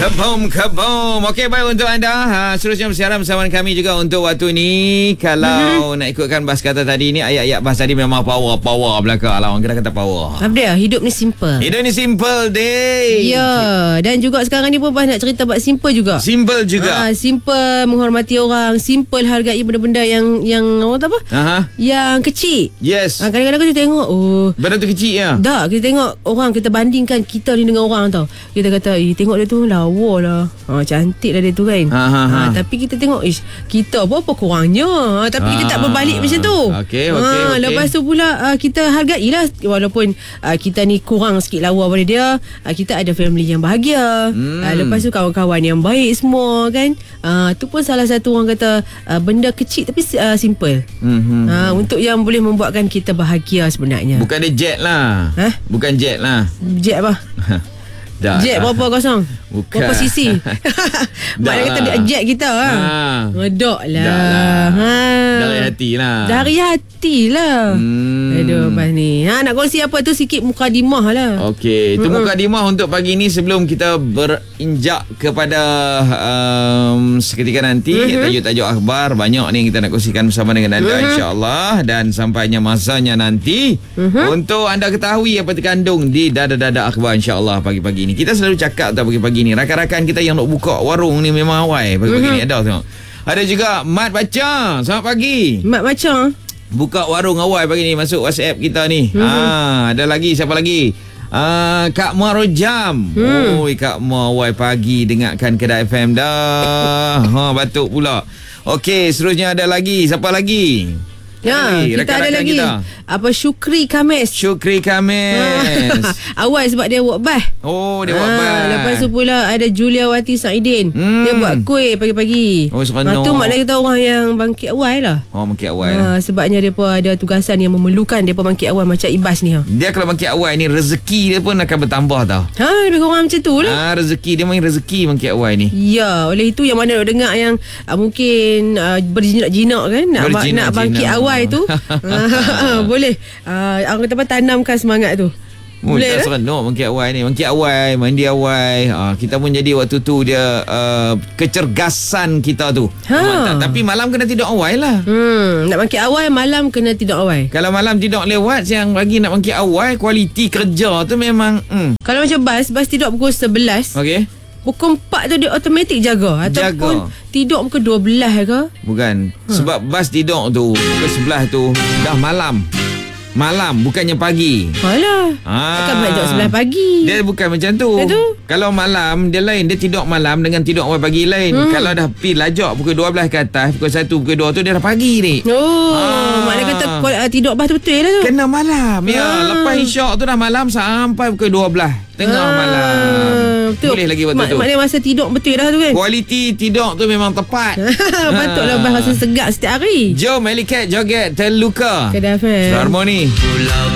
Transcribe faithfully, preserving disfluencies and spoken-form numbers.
Kebom, kebom. Okey, baik untuk anda. Ha, seterusnya bersiaran bersama kami juga untuk waktu ni. Kalau mm-hmm. nak ikutkan bas kata tadi ni, ayat-ayat bas tadi memang power, power belakang lah. Orang kata power. Apa dia? Hidup ni simple. Hidup ni simple, deh. Ya, dan juga sekarang ni pun bas nak cerita buat simple juga. Simple juga. Ha, simple menghormati orang, simple hargai benda-benda yang yang orang tahu apa? Aha. Yang kecil. Yes. Ha, kadang-kadang kita tengok, oh, benda tu kecil ya. dah kita tengok orang, kita bandingkan kita ni dengan orang tau. Kita kata, eh tengok dia tu lawa lah. Ha, cantik lah dia tu kan. Ha, ha, ha. Ha, tapi kita tengok, ish, kita apa apa kurangnya. Ha, tapi ha, kita tak berbalik macam tu. Okey, okey, ha, okey. Lepas tu pula uh, kita hargailah walaupun uh, kita ni kurang sikit lawa pada dia, uh, kita ada family yang bahagia. Hmm. Uh, lepas tu kawan-kawan yang baik semua kan. Uh, tu pun salah satu orang kata uh, benda kecil tapi uh, simple. Hmm. Uh, untuk yang boleh membuatkan kita bahagia sebenarnya. Bukan dia jet lah. Ha? Bukan jet lah. Jet apa? Dah, jet dah. berapa kosong? Bukan. Berapa sisi? Maknanya kata dia jet kita lah. Ha. Medok lah. Dah lah. Ha. Dari hati lah. Dari hati lah. Hmm. Aduh, Bas ni. Ha, nak kongsi apa tu sikit mukadimah lah. Okey, itu Mm-mm. mukadimah untuk pagi ni sebelum kita berinjak kepada um, seketika nanti. Mm-hmm. Tajuk-tajuk akhbar banyak ni yang kita nak kongsikan bersama dengan anda, mm-hmm. insya-Allah, dan sampainya masanya nanti, mm-hmm. untuk anda ketahui apa terkandung di dada-dada akhbar insya-Allah pagi-pagi ni. Kita selalu cakap tau pagi-pagi ni, rakan-rakan kita yang nak buka warung ni memang awal pagi-pagi mm-hmm. ni ada tengok. Ada juga Mat Baca. Selamat pagi. Mat Baca. Buka warung awal pagi ni, masuk WhatsApp kita ni. Mm-hmm. Ah, ada lagi siapa lagi? Ah, Kak Marojam. Hmm. Oi, Kak Ma awal pagi dengarkan Kedah F M dah. Ha, batuk pula. Okey, seterusnya ada lagi. Siapa lagi? Ya, Hai, kita ada lagi kita. Apa Syukri Khamis. Syukri Khamis. Awal sebab dia buat bas. Oh, dia buat ha, bas. Lepas tu pula ada Julia Wati Saidin. Hmm. Dia buat kuih pagi-pagi. Oh, seronok. Lepas tu maknanya kita orang yang bangkit awal lah. Oh, bangkit awal. Ha, sebabnya dia pun ada tugasan yang memerlukan dia pun bangkit awal macam Ibas ni. Ha. Dia kalau bangkit awal ni rezeki dia pun akan bertambah tau. Ha, lebih kurang macam tu lah. Ha, rezeki dia main rezeki bangkit awal ni. Ya, oleh itu yang mana nak dengar yang uh, mungkin uh, berjinak-jinak kan nak, Berjinak-jinak. nak bangkit awal tu. Boleh uh, orang kata apa, tanamkan semangat tu. Oh, boleh tak seronok bangkit awal ni. Bangkit awal, mandi awal. Ha, kita pun jadi waktu tu dia uh, kecergasan kita tu. Ha. Mantap. Tapi malam kena tidur awal lah. Hmm, nak bangkit awal malam kena tidur awal. Kalau malam tidur lewat, siang pagi nak bangkit awal, kualiti kerja tu memang hmm. Kalau macam bas, bas tidur pukul sebelas. Okey. Pukul empat tu dia automatik jaga. Ataupun Jaga. tidur pukul dua belas ke? Bukan. Ha. Sebab bas tidur tu pukul sebelas tu dah malam. Malam, bukannya pagi. Alah. Ah. Takkan balik tidur sebelas pagi. Dia bukan macam tu. Itu? Kalau malam dia lain, dia tidur malam dengan tidur awal pagi lain. Hmm. Kalau dah pi lajak pukul dua belas ke atas, pukul satu, pukul dua tu dia dah pagi ni. Oh, Ah. maknanya kata uh, tidur bas tu betul lah tu. Kena malam. Ya, Ah. lepas isyak tu dah malam sampai pukul dua belas tengah Ah, malam. betul. Boleh lagi waktu Mak, tu. Maknanya masa tidur betul dah tu kan. Kualiti tidur tu memang tepat. Patutlah Ah. bas rasa segar setiap hari. Jom Elicat joget terluka. Kedah F M. Harmoni.